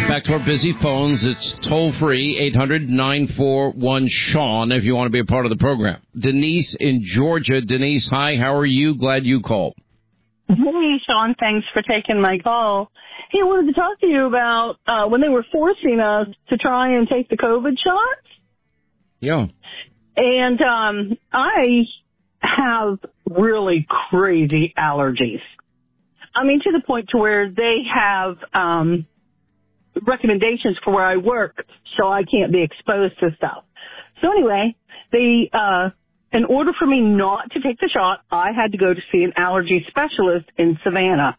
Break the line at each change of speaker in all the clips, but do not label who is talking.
right, back to our busy phones. It's toll-free, 800-941-SEAN, if you want to be a part of the program. Denise in Georgia. Denise, hi, how are you? Glad you called.
Hey, Sean, thanks for taking my call. Hey, I wanted to talk to you about when they were forcing us to try and take the COVID shots.
Yeah.
And I have really crazy allergies. I mean, to the point to where they have recommendations for where I work so I can't be exposed to stuff. So anyway, they, in order for me not to take the shot, I had to go to see an allergy specialist in Savannah.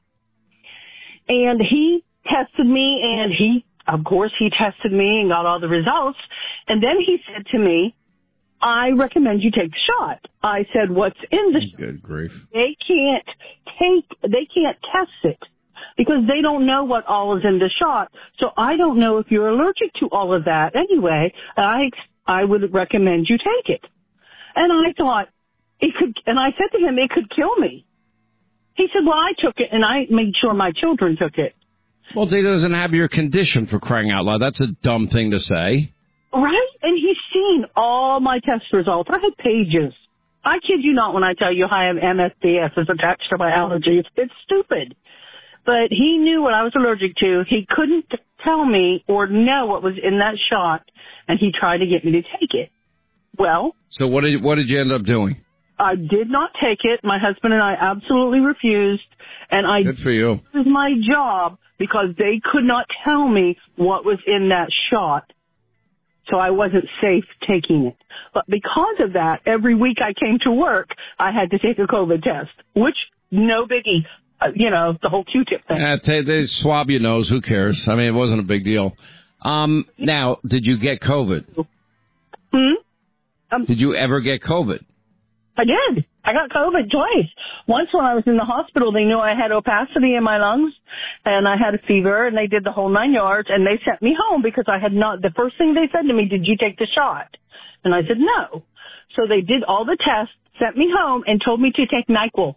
And he tested me, and he tested me and got all the results. And then he said to me, I recommend you take the shot. I said, what's in the shot?
Good grief.
They can't test it because they don't know what all is in the shot. So I don't know if you're allergic to all of that. Anyway, I would recommend you take it. And I thought and I said to him, it could kill me. He said, well, I took it and I made sure my children took it.
Well, he doesn't have your condition, for crying out loud. That's a dumb thing to say.
Right? And he's seen all my test results. I had pages. I kid you not when I tell you I have MSDS is attached to my allergies. It's stupid. But he knew what I was allergic to. He couldn't tell me or know what was in that shot, and he tried to get me to take it. Well.
So what did you end up doing?
I did not take it. My husband and I absolutely refused. And
Good for you.
This is my job because they could not tell me what was in that shot. So I wasn't safe taking it. But because of that, every week I came to work, I had to take a COVID test, which, no biggie, the whole Q-tip thing.
They swab your nose. Who cares? I mean, it wasn't a big deal. Now, did you get COVID? Did you ever get COVID?
I did. I got COVID twice. Once when I was in the hospital, they knew I had opacity in my lungs, and I had a fever, and they did the whole 9 yards, and they sent me home because I had not. The first thing they said to me, did you take the shot? And I said, no. So they did all the tests, sent me home, and told me to take NyQuil.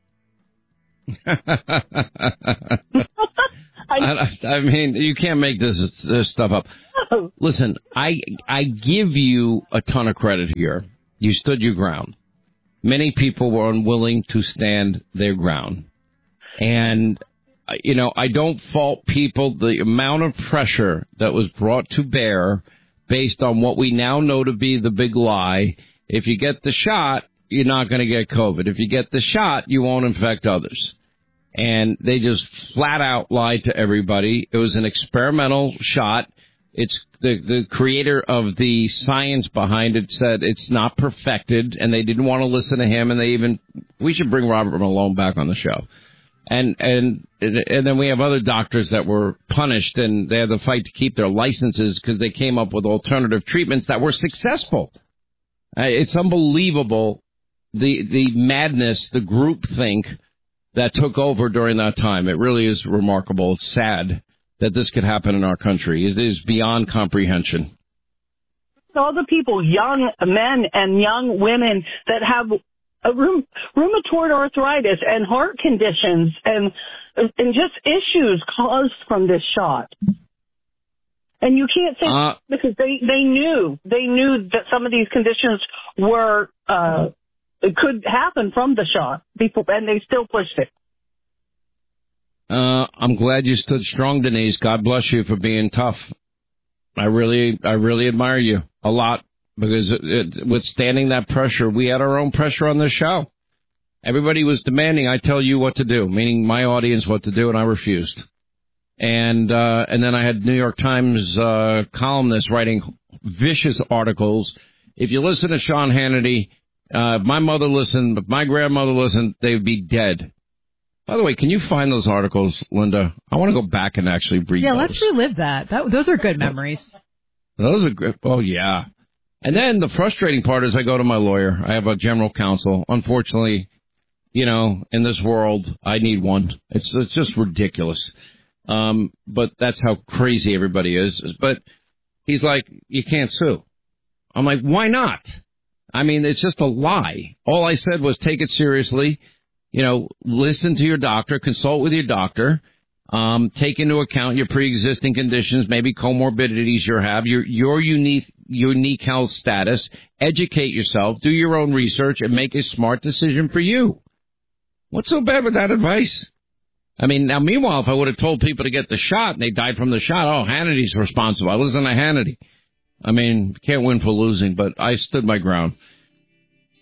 I mean, you can't make this stuff up. No. Listen, I give you a ton of credit here. You stood your ground. Many people were unwilling to stand their ground. And, I don't fault people. The amount of pressure that was brought to bear based on what we now know to be the big lie. If you get the shot, you're not going to get COVID. If you get the shot, you won't infect others. And they just flat out lied to everybody. It was an experimental shot. It's the creator of the science behind it said it's not perfected, and they didn't want to listen to him. And we should bring Robert Malone back on the show. And then we have other doctors that were punished, and they had to fight to keep their licenses because they came up with alternative treatments that were successful. It's unbelievable the madness, the groupthink that took over during that time. It really is remarkable. It's sad that this could happen in our country. It is beyond comprehension.
All the people, young men and young women that have rheumatoid arthritis and heart conditions and just issues caused from this shot. And you can't say because they knew that some of these conditions were it could happen from the shot, and they still pushed it.
I'm glad you stood strong, Denise. God bless you for being tough. I really admire you a lot because withstanding that pressure, we had our own pressure on this show. Everybody was demanding I tell you what to do, meaning my audience what to do, and I refused. And then I had New York Times columnists writing vicious articles. If you listen to Sean Hannity, my mother listened, if my grandmother listened, they would be dead. By the way, can you find those articles, Linda? I want to go back and actually read those.
Yeah, let's relive that. Those are good memories.
Those are good. Oh, yeah. And then the frustrating part is I go to my lawyer. I have a general counsel. Unfortunately, in this world, I need one. It's just ridiculous. But that's how crazy everybody is. But he's like, you can't sue. I'm like, why not? I mean, it's just a lie. All I said was take it seriously. Listen to your doctor, consult with your doctor, Take into account your pre-existing conditions, maybe comorbidities you have, your unique health status. Educate yourself, do your own research, and make a smart decision for you. What's so bad with that advice? I mean, now, meanwhile, if I would have told people to get the shot and they died from the shot, oh, Hannity's responsible. I listen to Hannity. I mean, can't win for losing, but I stood my ground.